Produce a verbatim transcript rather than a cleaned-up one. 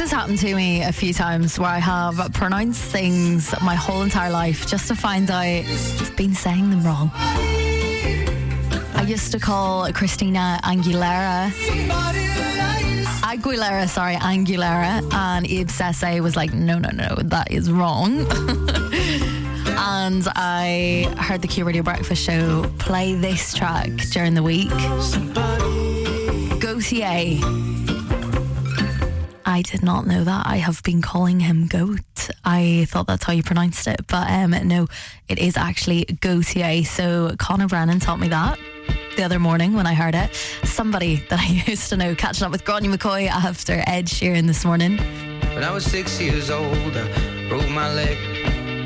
has happened to me a few times where I have pronounced things my whole entire life just to find out I've been saying them wrong. I used to call Christina Aguilera Aguilera, sorry, Angulera, and Abe Sese was like, no, no, no, that is wrong. And I heard the Q Radio Breakfast Show play this track during the week. Gautier. I did not know that. I have been calling him Goat. I thought that's how you pronounced it, but um, no, it is actually Gautier. So Conor Brennan taught me that the other morning when I heard it. Somebody that I used to know, catching up with Gráinne McCoy after Ed Sheeran this morning. When I was six years old, I broke my leg.